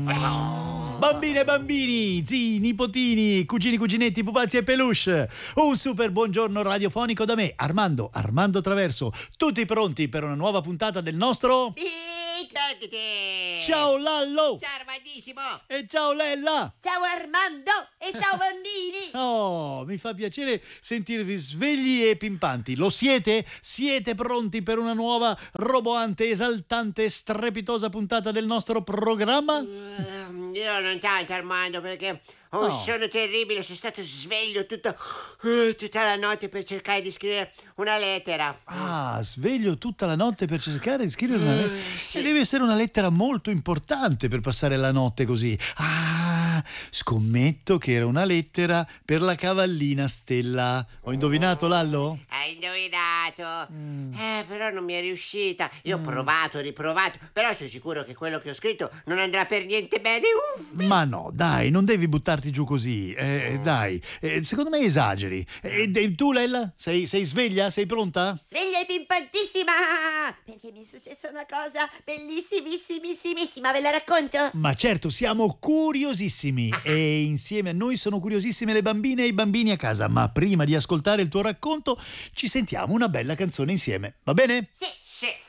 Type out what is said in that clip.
Bambine e bambini, zii, nipotini, cugini, cuginetti, pupazzi e peluche. Un super buongiorno radiofonico da me, Armando Traverso. Tutti pronti per una nuova puntata del nostro... Ciao Lallo! Ciao Armandissimo! E ciao Lella! Ciao Armando e ciao bambini! Oh, mi fa piacere sentirvi svegli e pimpanti. Lo siete? Siete pronti per una nuova, roboante, esaltante, strepitosa puntata del nostro programma? Io non tanto, Armando, perché ho un sonno terribile. Sono stato sveglio tutta la notte per cercare di scrivere una lettera. Ah, sveglio tutta la notte per cercare di scrivere una lettera. Sì. E deve essere una lettera molto importante per passare la notte così. Ah, scommetto che era una lettera per la cavallina Stella. Ho indovinato, Lallo? Hai indovinato. Però non mi è riuscita. Io ho provato, riprovato, però sono sicuro che quello che ho scritto non andrà per niente bene. Ma no, dai, non devi buttarti giù così. Dai, secondo me esageri. E tu, Lella? Sei sveglia? Sei pronta? Sveglia e pimpantissima! Perché mi è successa una cosa bellissimissimissima, ve la racconto? Ma certo, siamo curiosissimi e insieme a noi sono curiosissime le bambine e i bambini a casa. Ma prima di ascoltare il tuo racconto ci sentiamo una bella canzone insieme, va bene? Sì! Sì.